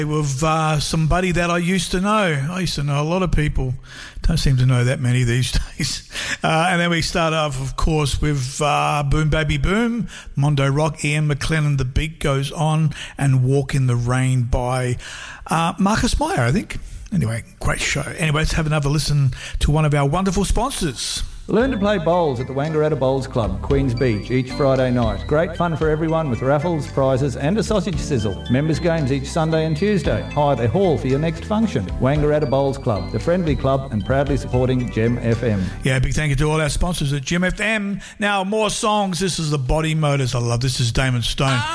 With somebody that I used to know. I used to know a lot of people. Don't seem to know that many these days. And then we start off, of course, with Boom Baby Boom, Mondo Rock, Ian McLennan, The Beat Goes On, and Walk in the Rain by Marcus Meyer, I think. Anyway, great show. Anyway, let's have another listen to one of our wonderful sponsors. Learn to play bowls at the Wangaratta Bowls Club, Queens Beach, each Friday night. Great fun for everyone with raffles, prizes and a sausage sizzle. Members games each Sunday and Tuesday. Hire the hall for your next function. Wangaratta Bowls Club, the friendly club and proudly supporting Gem FM. Yeah, big thank you to all our sponsors at Gem FM. Now, more songs. This is the Body Motors. I love this. Is Damon Stone.